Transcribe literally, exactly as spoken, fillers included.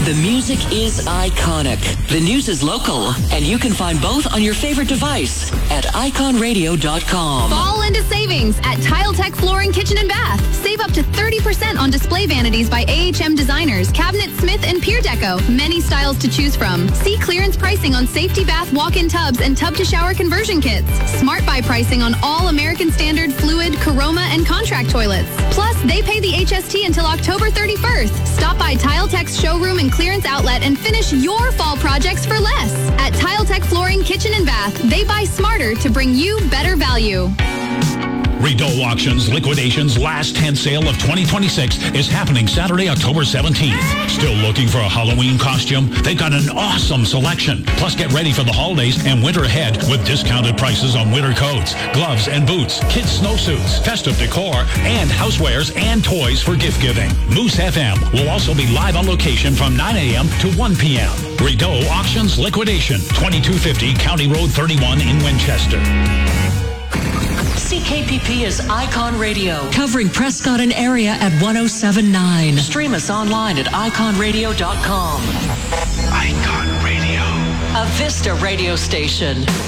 The music is iconic. The news is local. And you can find both on your favorite device at icon radio dot com. Fall into savings at Tile Tech Flooring Kitchen and Bath. Save up to thirty percent on display vanities by A H M Designers, Cabinet Smith, and Pier Deco. Many styles to choose from. See clearance pricing on safety bath walk-in tubs and tub-to-shower conversion kits. Smart Buy pricing on all American Standard, Fluid, Caroma, and contract toilets. Plus, they pay the H S T until October thirty-first. Stop by Tile Tech's showroom and clearance outlet and finish your fall projects for less. At Tile Tech Flooring Kitchen and Bath, they buy smarter to bring you better value. Rideau Auctions Liquidation's last tent sale of twenty twenty-six is happening Saturday, October seventeenth. Still looking for a Halloween costume? They've got an awesome selection. Plus, get ready for the holidays and winter ahead with discounted prices on winter coats, gloves and boots, kids' snowsuits, festive decor, and housewares and toys for gift giving. Moose F M will also be live on location from nine a.m. to one p.m. Rideau Auctions Liquidation, twenty-two fifty County Road thirty-one in Winchester. C K P P is Icon Radio, covering Prescott and area at one oh seven point nine. Stream us online at icon radio dot com. Icon Radio. A Vista radio station.